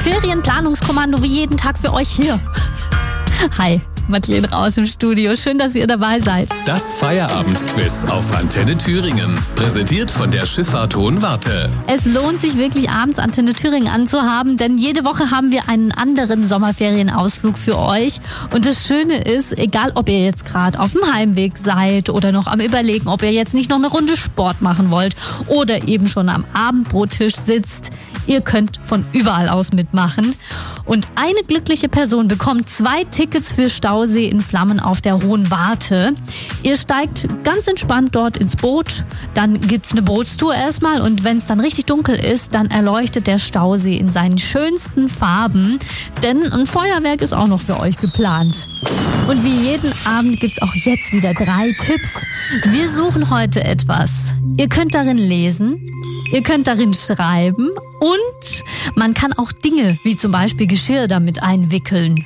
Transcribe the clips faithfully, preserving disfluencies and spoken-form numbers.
Ferienplanungskommando wie jeden Tag für euch hier. Hi, Madeleine Raus im Studio. Schön, dass ihr dabei seid. Das Feierabendquiz auf Antenne Thüringen. Präsentiert von der Schifffahrt Hohenwarte. Es lohnt sich wirklich, abends Antenne Thüringen anzuhaben, denn jede Woche haben wir einen anderen Sommerferienausflug für euch. Und das Schöne ist, egal ob ihr jetzt gerade auf dem Heimweg seid oder noch am Überlegen, ob ihr jetzt nicht noch eine Runde Sport machen wollt oder eben schon am Abendbrottisch sitzt, ihr könnt von überall aus mitmachen. Und eine glückliche Person bekommt zwei Tickets für Stausee in Flammen auf der Hohenwarte. Ihr steigt ganz entspannt dort ins Boot, dann gibt's eine Bootstour erstmal und wenn es dann richtig dunkel ist, dann erleuchtet der Stausee in seinen schönsten Farben, denn ein Feuerwerk ist auch noch für euch geplant. Und wie jeden Abend gibt's auch jetzt wieder drei Tipps. Wir suchen heute etwas. Ihr könnt darin lesen, ihr könnt darin schreiben und man kann auch Dinge wie zum Beispiel Geschirr damit einwickeln.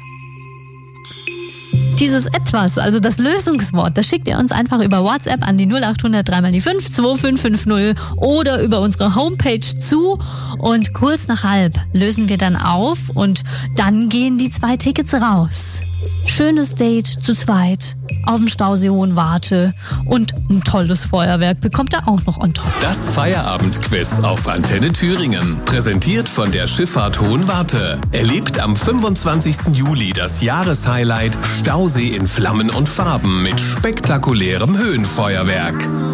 Dieses Etwas, also das Lösungswort, das schickt ihr uns einfach über WhatsApp an die null acht hundert drei mal die fünf zwei fünf fünf null oder über unsere Homepage zu und kurz nach halb lösen wir dann auf und dann gehen die zwei Tickets raus. Schönes Date zu zweit auf dem Stausee Hohenwarte und ein tolles Feuerwerk bekommt ihr auch noch on top. Das Feierabendquiz auf Antenne Thüringen. Präsentiert von der Schifffahrt Hohenwarte. Erlebt am fünfundzwanzigsten Juli das Jahreshighlight Stausee in Flammen und Farben mit spektakulärem Höhenfeuerwerk.